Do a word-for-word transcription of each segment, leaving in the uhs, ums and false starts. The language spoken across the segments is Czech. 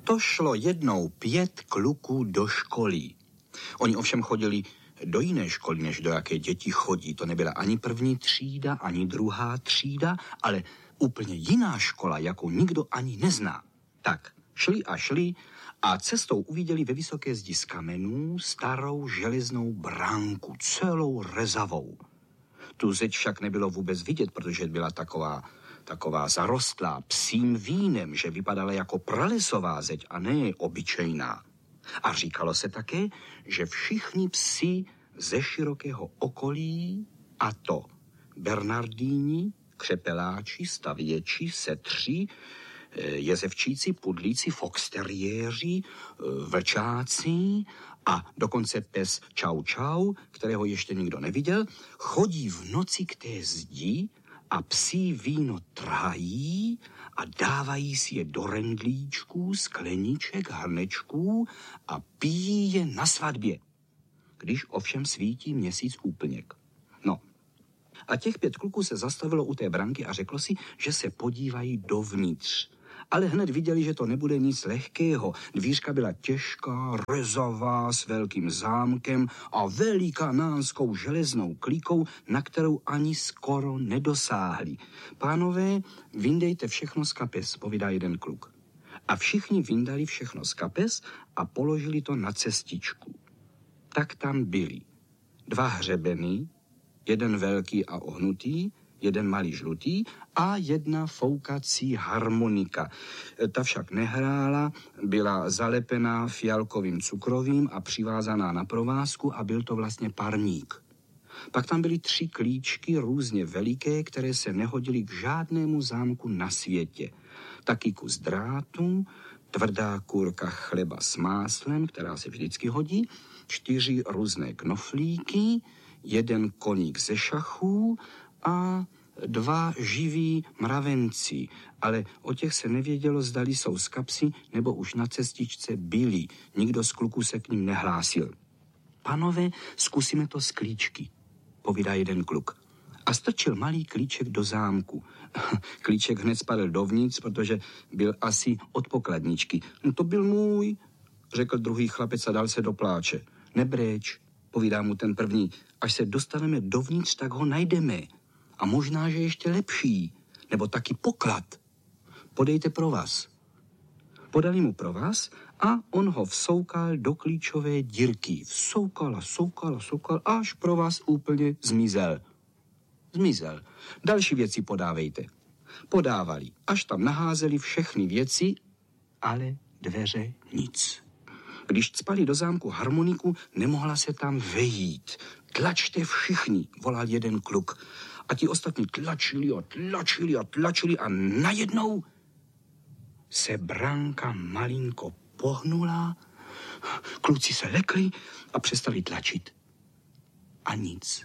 To šlo jednou pět kluků do školy. Oni ovšem chodili do jiné školy, než do jaké děti chodí. To nebyla ani první třída, ani druhá třída, ale úplně jiná škola, jakou nikdo ani nezná. Tak, šli a šli a cestou uviděli ve vysoké zdi z kamenů starou železnou bránku, celou rezavou. Tu zeď však nebylo vůbec vidět, protože byla taková, taková zarostlá psím vínem, že vypadala jako pralesová zeď a ne obyčejná. A říkalo se také, že všichni psi ze širokého okolí, a to bernardíni, křepeláči, stavěči, setři, jezevčíci, pudlíci, foxteriéři, vlčáci a dokonce pes Čau Čau, kterého ještě nikdo neviděl, chodí v noci k té zdi a psí víno trhají a dávají si je do rendlíčků, skleniček, hrnečků a pijí je na svatbě, když ovšem svítí měsíc úplněk. No, a těch pět kluků se zastavilo u té branky a řeklo si, že se podívají dovnitř. Ale hned viděli, že to nebude nic lehkého. Dvířka byla těžká, rezavá, s velkým zámkem a velikánskou železnou klíkou, na kterou ani skoro nedosáhli. Pánové, vyndejte všechno z kapes, povídá jeden kluk. A všichni vyndali všechno z kapes a položili to na cestičku. Tak tam byli dva hřebeny, jeden velký a ohnutý, jeden malý žlutý a jedna foukací harmonika. Ta však nehrála, byla zalepená fialkovým cukrovým a přivázaná na provázku a byl to vlastně parník. Pak tam byly tři klíčky různě veliké, které se nehodily k žádnému zámku na světě. Taky kus drátu, tvrdá kůrka chleba s máslem, která se vždycky hodí, čtyři různé knoflíky, jeden koník ze šachů a dva živí mravenci, ale o těch se nevědělo, zdali jsou z kapsy, nebo už na cestičce byli. Nikdo z kluků se k ním nehlásil. Panové, zkusíme to z klíčky, povídá jeden kluk. A strčil malý klíček do zámku. Klíček hned spadl dovnitř, protože byl asi od pokladničky. No to byl můj, řekl druhý chlapec a dal se do pláče. Nebréč, povídá mu ten první, až se dostaneme dovnitř, tak ho najdeme. A možná, že ještě lepší, nebo taky poklad. Podejte provaz. Podali mu provaz a on ho vsoukal do klíčové dírky. Vsoukal a soukal a soukal, až provaz úplně zmizel. Zmizel. Další věci podávejte. Podávali, až tam naházeli všechny věci, ale dveře nic. Když cpali do zámku harmoniku, nemohla se tam vejít. Tlačte všichni, volal jeden kluk. A ti ostatní tlačili a tlačili a tlačili a najednou se branka malinko pohnula, kluci se lekli a přestali tlačit. A nic.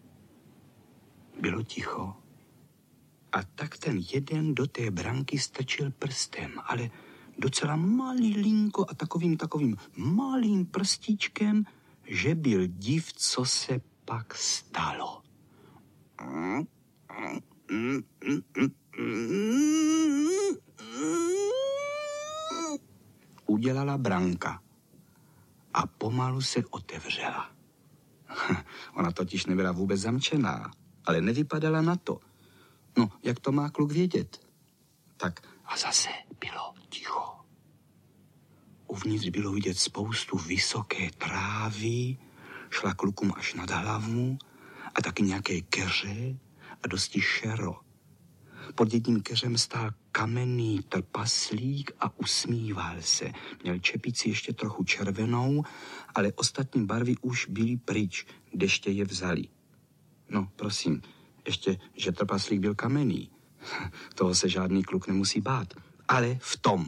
Bylo ticho. A tak ten jeden do té branky strčil prstem, ale docela malinko a takovým takovým malým prstíčkem, že byl div, co se pak stalo. Udělala branka a pomalu se otevřela. Ona totiž nebyla vůbec zamčená, ale nevypadala na to. No, jak to má kluk vědět? Tak a zase bylo ticho. Uvnitř bylo vidět spoustu vysoké trávy, šla klukům až nad hlavu a taky nějaké keře a dosti šero. Pod jedním keřem stál kamenný trpaslík a usmíval se. Měl čepici ještě trochu červenou, ale ostatní barvy už byly pryč, deště je vzali. No, prosím, ještě, že trpaslík byl kamenný. Toho se žádný kluk nemusí bát. Ale v tom.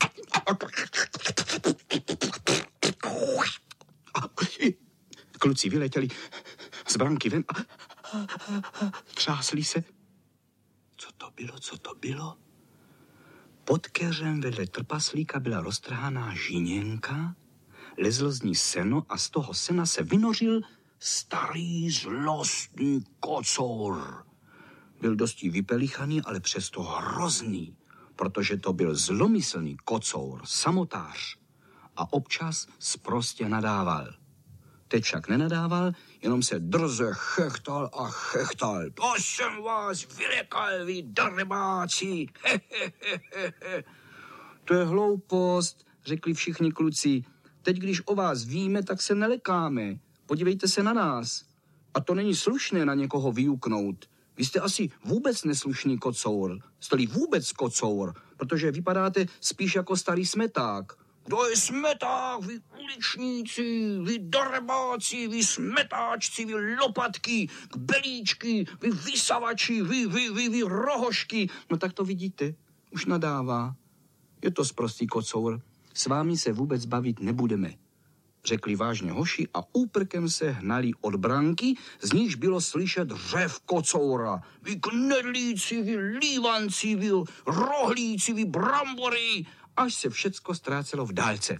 Kluci vyletěli z branky ven a třásli se. Co to bylo, co to bylo? Pod keřem vedle trpaslíka byla roztrhaná žiněnka, lezl z ní seno a z toho sena se vynořil starý zlostný kocour. Byl dosti vypelichaný, ale přesto hrozný. protože to byl zlomyslný kocour, samotář a občas sprostě nadával. Teď však nenadával, jenom se drze chechtal a chechtal. To jsem vás vylekal, vy darebáci. He, he, he, he, he. To je hloupost, řekli všichni kluci. Teď, když o vás víme, tak se nelekáme. Podívejte se na nás. A to není slušné na někoho vyjuknout. Vy jste asi vůbec neslušný kocour. Jste-li vůbec kocour, protože vypadáte spíš jako starý smeták. Kdo je smeták? Vy uličníci, vy darebáci, vy smetáčci, vy lopatky, kbelíčky, vy vysavači, vy, vy, vy, vy rohošky. No tak to vidíte, už nadává. Je to sprostý kocour. S vámi se vůbec bavit nebudeme, řekli vážně hoši a úprkem se hnali od branky, z níž bylo slyšet řev kocoura. Vy knedlíci, vy lívanci, vy rohlíci, vy brambory, až se všecko ztrácelo v dálce.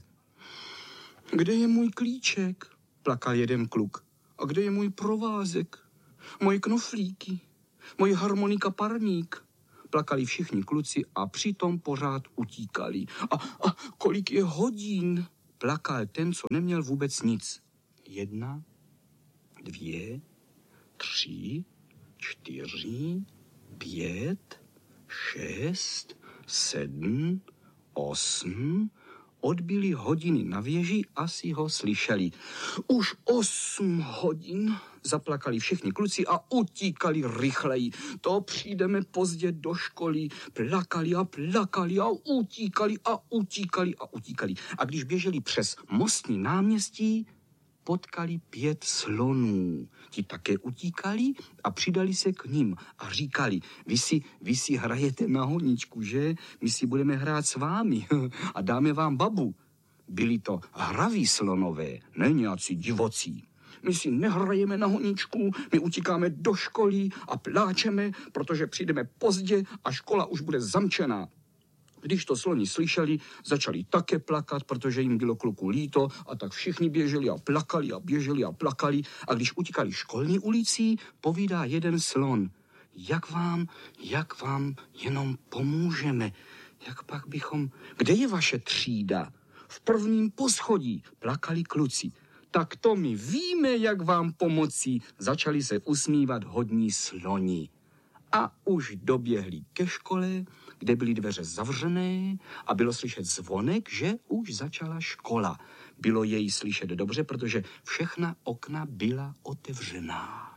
Kde je můj klíček? Plakal jeden kluk. A kde je můj provázek? Moje knoflíky? Moje harmonika parník? Plakali všichni kluci a přitom pořád utíkali. A, a kolik je hodin? Plakal ten, co neměl vůbec nic. Jedna, dvě, tři, čtyři, pět, šest, sedm, osm. Odbyly hodiny na věži, asi ho slyšeli. Už osm hodin, zaplakali všichni kluci a utíkali rychleji. To přijdeme pozdě do školy. Plakali a plakali a utíkali a utíkali a utíkali. A když běželi přes mostní náměstí, potkali pět slonů. Ti také utíkali a přidali se k ním a říkali, vy si, vy si hrajete na honičku, že? My si budeme hrát s vámi a dáme vám babu. Byli to hraví slonové, ne nějací divocí. My si nehrajeme na honičku, my utíkáme do školy a pláčeme, protože přijdeme pozdě a škola už bude zamčená. Když to sloni slyšeli, začali také plakat, protože jim bylo kluku líto a tak všichni běželi a plakali a běželi a plakali. A když utíkali školní ulicí, povídá jeden slon. Jak vám, jak vám jenom pomůžeme? Jak pak bychom... Kde je vaše třída? V prvním poschodí, plakali kluci. Tak to my víme, jak vám pomoci. Začali se usmívat hodní sloni. A už doběhli ke škole, kde byly dveře zavřené a bylo slyšet zvonek, že už začala škola. Bylo jej slyšet dobře, protože všechna okna byla otevřená.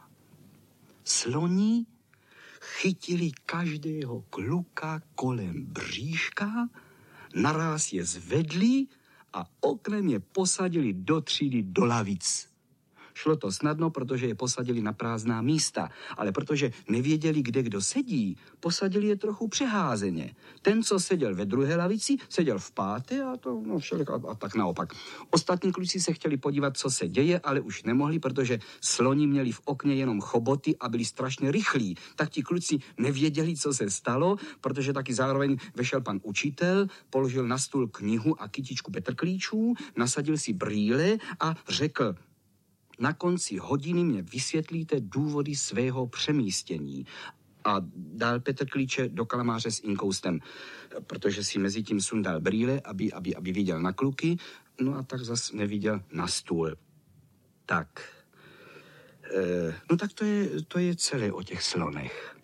Sloni chytili každého kluka kolem bříška, naráz je zvedli a oknem je posadili do třídy do lavic. Šlo to snadno, protože je posadili na prázdná místa, ale protože nevěděli, kde kdo sedí, posadili je trochu přeházeně. Ten, co seděl ve druhé lavici, seděl v páté a to no, všelik, a, a tak naopak. Ostatní kluci se chtěli podívat, co se děje, ale už nemohli, protože sloni měli v okně jenom choboty a byli strašně rychlí. Tak ti kluci nevěděli, co se stalo, protože taky zároveň vešel pan učitel, položil na stůl knihu a kytičku petrklíčů, nasadil si brýle a řekl: na konci hodiny mě vysvětlíte důvody svého přemístění. A dal Petr klíče do kalamáře s inkoustem, protože si mezi tím sundal brýle, aby, aby, aby viděl na kluky, no a tak zas neviděl na stůl. Tak, e, no tak to je, to je celé o těch slonech.